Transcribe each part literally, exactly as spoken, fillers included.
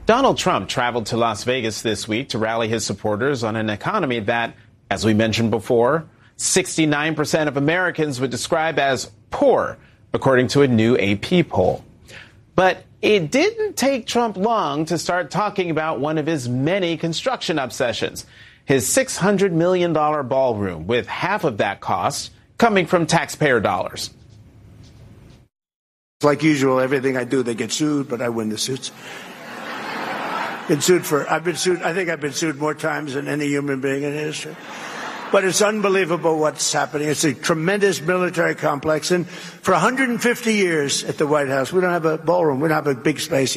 Donald Trump traveled to Las Vegas this week to rally his supporters on an economy that, as we mentioned before, sixty-nine percent of Americans would describe as poor, according to a new A P poll. But it didn't take Trump long to start talking about one of his many construction obsessions, his six hundred million dollars ballroom, with half of that cost coming from taxpayer dollars. Like usual, everything I do, they get sued, but I win the suits. Been sued for, I've been sued, I think I've been sued more times than any human being in history. But it's unbelievable what's happening. It's a tremendous military complex. And for one hundred fifty years at the White House, we don't have a ballroom. We don't have a big space.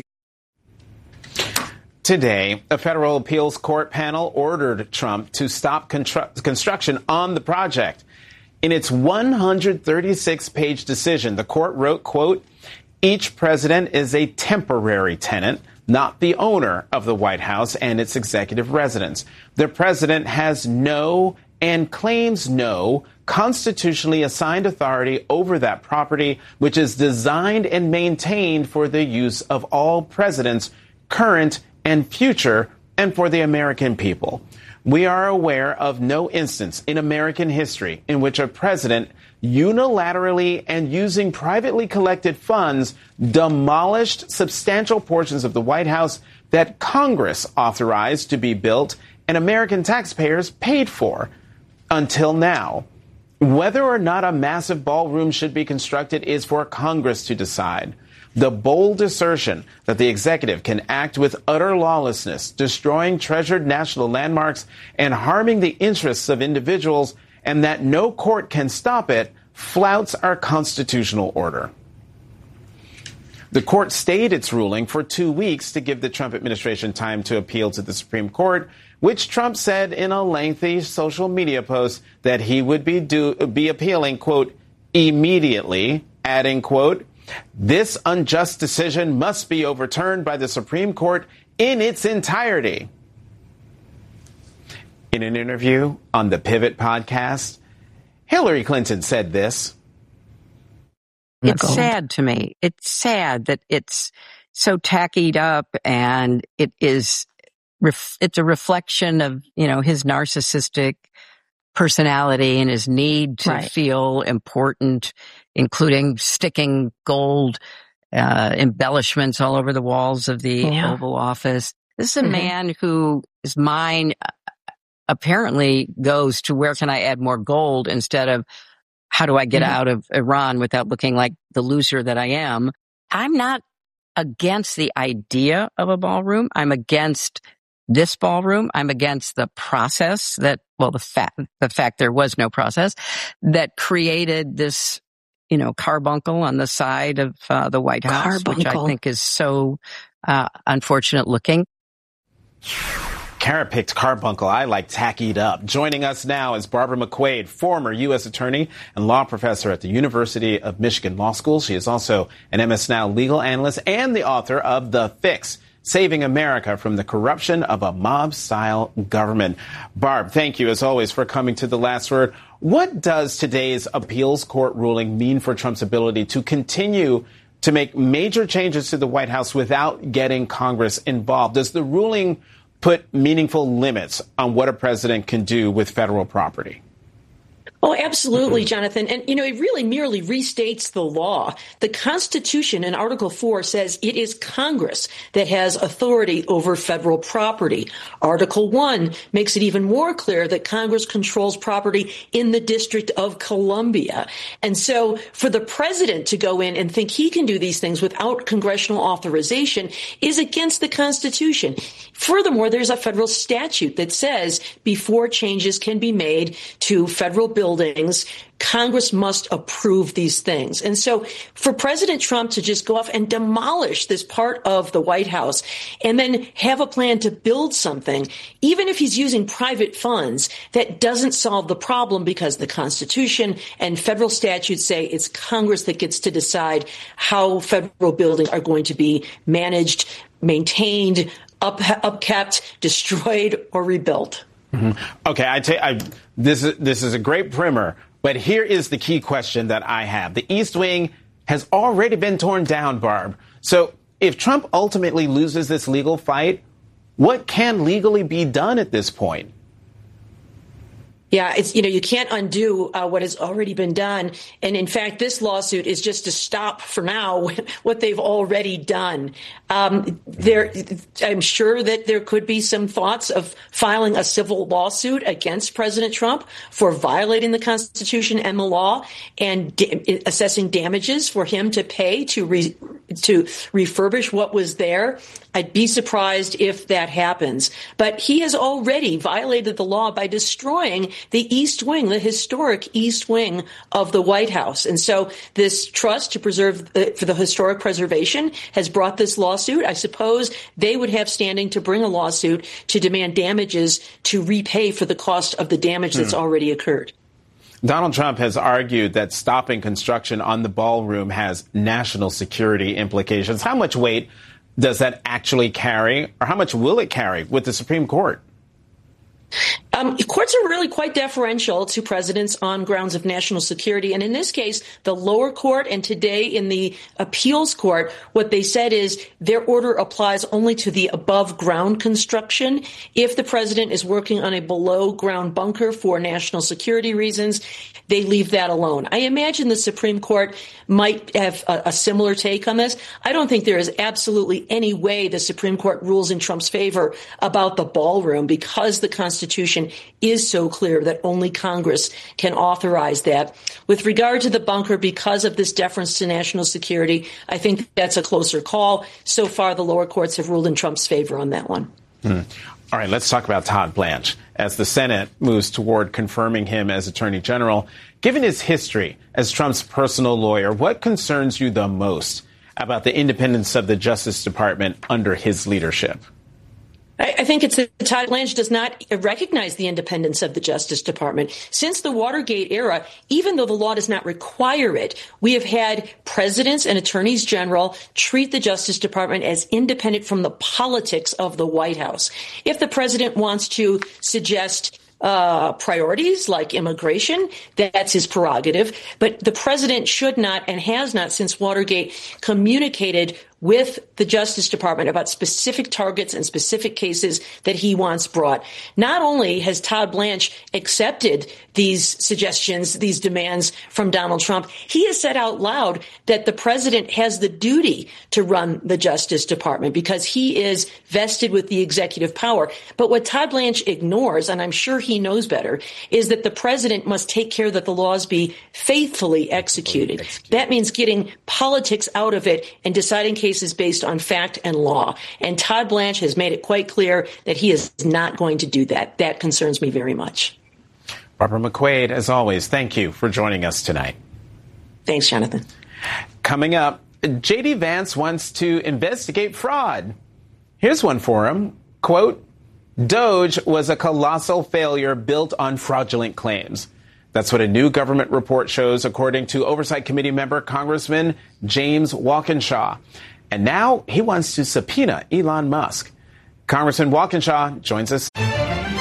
Today, a federal appeals court panel ordered Trump to stop constru- construction on the project. In its one hundred thirty-six page decision, the court wrote, quote, "Each president is a temporary tenant, not the owner of the White House and its executive residence. The president has no and claims no constitutionally assigned authority over that property, which is designed and maintained for the use of all presidents, current and future, and for the American people. We are aware of no instance in American history in which a president unilaterally and using privately collected funds demolished substantial portions of the White House that Congress authorized to be built and American taxpayers paid for. Until now, whether or not a massive ballroom should be constructed is for Congress to decide. The bold assertion that the executive can act with utter lawlessness, destroying treasured national landmarks and harming the interests of individuals, and that no court can stop it, flouts our constitutional order. The court stayed its ruling for two weeks to give the Trump administration time to appeal to the Supreme Court, which Trump said in a lengthy social media post that he would be do, be appealing, quote, immediately, adding, quote, "This unjust decision must be overturned by the Supreme Court in its entirety." In an interview on the Pivot podcast, Hillary Clinton said this. It's sad to me. It's sad that it's so tackied up, and it is, it's a reflection of, you know, his narcissistic personality and his need to right. feel important, including sticking gold uh, embellishments all over the walls of the yeah. Oval Office. This is a mm-hmm. man who his mind apparently goes to where can I add more gold instead of how do I get mm-hmm. out of Iran without looking like the loser that I am. I'm not against the idea of a ballroom. I'm against this ballroom. I'm against the process that, well, the fact, the fact there was no process that created this, you know, carbuncle on the side of uh, the White House, carbuncle. Which I think is so uh, unfortunate looking. Kara picked carbuncle. I like tackied up. Joining us now is Barbara McQuade, former U S attorney and law professor at the University of Michigan Law School. She is also an M S Now legal analyst and the author of The Fix, Saving America from the Corruption of a Mob-Style Government. Barb, thank you, as always, for coming to The Last Word. What does today's appeals court ruling mean for Trump's ability to continue to make major changes to the White House without getting Congress involved? Does the ruling put meaningful limits on what a president can do with federal property? Oh, absolutely, Jonathan. And, you know, it really merely restates the law. The Constitution in Article four says it is Congress that has authority over federal property. Article one makes it even more clear that Congress controls property in the District of Columbia. And so for the president to go in and think he can do these things without congressional authorization is against the Constitution. Furthermore, there's a federal statute that says before changes can be made to federal buildings, buildings, Congress must approve these things. And so for President Trump to just go off and demolish this part of the White House and then have a plan to build something, even if he's using private funds, that doesn't solve the problem because the Constitution and federal statutes say it's Congress that gets to decide how federal buildings are going to be managed, maintained, up, upkept, destroyed, or rebuilt. Mm-hmm. Okay, I tell I, this is this is a great primer, but here is the key question that I have. The East Wing has already been torn down, Barb. So if Trump ultimately loses this legal fight, what can legally be done at this point? Yeah, it's, you know, you can't undo uh, what has already been done. And in fact, this lawsuit is just to stop for now what they've already done. Um, there, I'm sure that there could be some thoughts of filing a civil lawsuit against President Trump for violating the Constitution and the law and da- assessing damages for him to pay to re- to refurbish what was there. I'd be surprised if that happens. But he has already violated the law by destroying the East Wing, the historic East Wing of the White House. And so this trust to preserve uh, for the historic preservation has brought this lawsuit. I suppose they would have standing to bring a lawsuit to demand damages to repay for the cost of the damage that's hmm. already occurred. Donald Trump has argued that stopping construction on the ballroom has national security implications. How much weight does that actually carry, or how much will it carry with the Supreme Court? Um, courts are really quite deferential to presidents on grounds of national security. And in this case, the lower court and today in the appeals court, what they said is their order applies only to the above ground construction. If the president is working on a below ground bunker for national security reasons, they leave that alone. I imagine the Supreme Court might have a, a similar take on this. I don't think there is absolutely any way the Supreme Court rules in Trump's favor about the ballroom because the Constitution is so clear that only Congress can authorize that. With regard to the bunker, because of this deference to national security, I think that's a closer call. So far, the lower courts have ruled in Trump's favor on that one. Hmm. All right, let's talk about Todd Blanche. As the Senate moves toward confirming him as Attorney General, given his history as Trump's personal lawyer, what concerns you the most about the independence of the Justice Department under his leadership? I think it's that Todd Blanche does not recognize the independence of the Justice Department. Since the Watergate era, even though the law does not require it, we have had presidents and attorneys general treat the Justice Department as independent from the politics of the White House. If the president wants to suggest Uh, priorities like immigration, that's his prerogative. But the president should not and has not since Watergate communicated with the Justice Department about specific targets and specific cases that he wants brought. Not only has Todd Blanche accepted these suggestions, these demands from Donald Trump, he has said out loud that the president has the duty to run the Justice Department because he is vested with the executive power. But what Todd Blanche ignores, and I'm sure he knows better, is that the president must take care that the laws be faithfully executed. That means getting politics out of it and deciding cases based on fact and law. And Todd Blanche has made it quite clear that he is not going to do that. That concerns me very much. Barbara McQuade, as always, thank you for joining us tonight. Thanks, Jonathan. Coming up, J D Vance wants to investigate fraud. Here's one for him. Quote, Doge was a colossal failure built on fraudulent claims. That's what a new government report shows, according to Oversight Committee member Congressman James Walkinshaw. And now he wants to subpoena Elon Musk. Congressman Walkinshaw joins us.